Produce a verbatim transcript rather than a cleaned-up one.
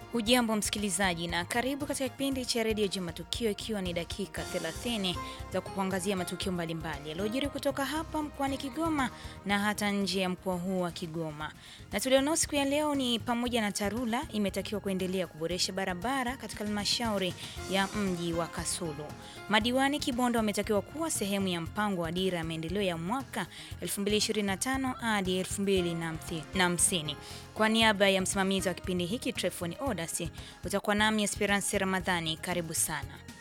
Hujambo msikilizaji na karibu katika kipindi cha Radio Juma Tukio, ikiwa ni dakika thelathini za kukuangazia matukio mbalimbali yaliyojiri kutoka hapa mkoani Kigoma na hata nje ya mkoa huu wa Kigoma. Na tulionao siku ya leo ni pamoja na TARURA imetakiwa kuendelea kuboresha barabara katika halmashauri ya mji wa Kasulu. Madiwani Kibondo wametakiwa kuwa sehemu ya mpango wa dira ya maendeleo ya mwaka elfu mbili ishirini na tano hadi elfu mbili na hamsini. Kwa niaba ya msimamizi wa kipindi hiki Trefoni Odasi, utakuwa nami Esperance Ramadhani. Karibu sana.